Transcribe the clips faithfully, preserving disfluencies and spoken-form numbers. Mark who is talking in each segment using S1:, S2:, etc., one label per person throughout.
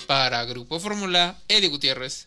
S1: Para Grupo Fórmula, Eddie Gutiérrez.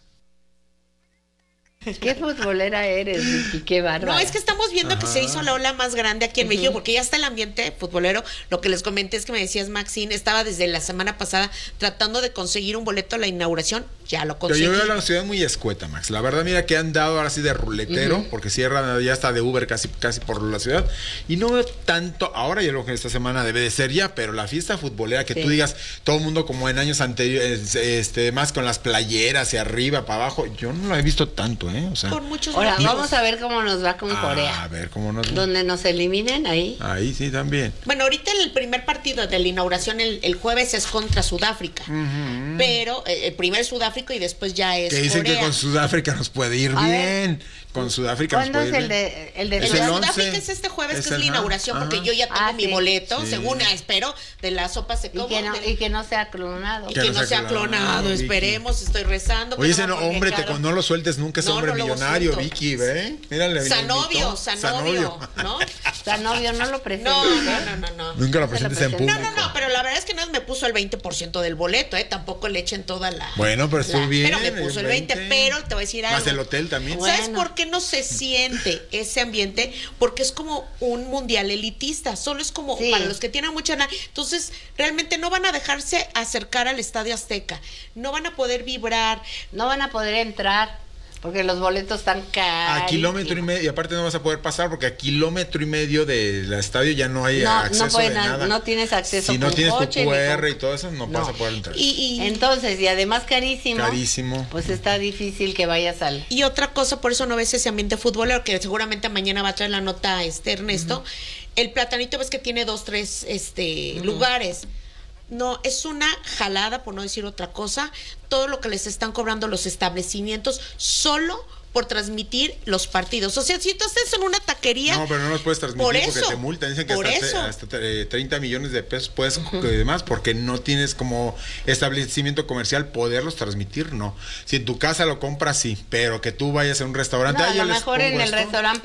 S2: Qué futbolera eres, Vicky, qué bárbara.
S3: No, es que estamos viendo Ajá. que se hizo la ola más grande aquí en uh-huh. México, porque ya está el ambiente futbolero. Lo que les comenté es que me decías, Maxine, estaba desde la semana pasada tratando de conseguir un boleto a la inauguración, ya lo conseguí.
S4: Pero yo veo la ciudad muy escueta, Max. La verdad, mira que han dado ahora sí de ruletero, uh-huh. porque cierran ya está de Uber casi, casi por la ciudad. Y no veo tanto, ahora yo lo que esta semana debe de ser ya, pero la fiesta futbolera, que sí. tú digas, todo el mundo como en años anteriores, este, más con las playeras y arriba, para abajo, yo no lo he visto tanto, ¿eh? O sea,
S3: por muchos
S2: ahora
S3: motivos.
S2: vamos a ver cómo nos va con
S4: ah,
S2: Corea.
S4: A ver cómo nos va.
S2: Donde nos eliminen ahí.
S4: Ahí sí también.
S3: Bueno, ahorita el primer partido de la inauguración el, el jueves es contra Sudáfrica. Uh-huh. Pero eh, el primer Sudáfrica y después ya es
S4: que dicen
S3: Corea.
S4: Que con Sudáfrica nos puede ir a bien. Ver. Con Sudáfrica nos puede ir
S2: ¿Cuándo es
S4: bien.
S2: el de, el de,
S3: el de Sudáfrica? Es este jueves, es que es la inauguración, ajá. porque yo ya tengo ah, mi sí. boleto, sí. según espero, de la sopa se come.
S2: Y, que no, y que no sea clonado.
S3: Y que, que no, no sea clonado, clonado. Esperemos, estoy rezando.
S4: Oye, ese no, hombre, te, no lo sueltes nunca, es no, hombre no millonario, Vicky, ¿ve? Mírale.
S3: Sanovio, Sanovio, ¿no?
S2: Sanovio, no lo presentes.
S3: No, no, no, no, no.
S4: Nunca lo presentes en público.
S3: No, no, no, pero la verdad es que no me puso el veinte por ciento del boleto, ¿eh? Tampoco le echen toda la...
S4: Bueno, pero estuvo bien.
S3: Pero me puso el veinte, pero te voy a decir algo.
S4: Más el hotel también.
S3: ¿Sabes por qué no se siente ese ambiente? Porque es como un mundial elitista, solo es como sí. para los que tienen mucha lana. Entonces realmente no van a dejarse acercar al Estadio Azteca, no van a poder vibrar,
S2: no van a poder entrar porque los boletos están caros.
S4: A kilómetro y medio, y aparte no vas a poder pasar porque a kilómetro y medio del estadio ya no hay no, acceso
S2: no pueden,
S4: de nada.
S2: No tienes acceso.
S4: Si no
S2: con
S4: tienes
S2: coche,
S4: tu Q R
S2: con...
S4: y todo eso, no, no vas a poder entrar.
S3: Y, y,
S2: Entonces, y además carísimo.
S4: Carísimo.
S2: Pues está difícil que vayas al...
S3: Y otra cosa, por eso no ves ese ambiente futbolero, que seguramente mañana va a traer la nota este Ernesto. Uh-huh. El Platanito ves que tiene dos, tres este uh-huh. lugares. No, es una jalada, por no decir otra cosa, todo lo que les están cobrando los establecimientos solo por transmitir los partidos. O sea, si tú estás en una taquería...
S4: No, pero no los puedes transmitir
S3: por
S4: porque
S3: eso,
S4: te multan. Dicen que hasta, hasta treinta millones de pesos puedes uh-huh. y demás, porque no tienes como establecimiento comercial poderlos transmitir, no. Si en tu casa lo compras, sí, pero que tú vayas a un restaurante...
S2: No, a lo mejor en el restaurante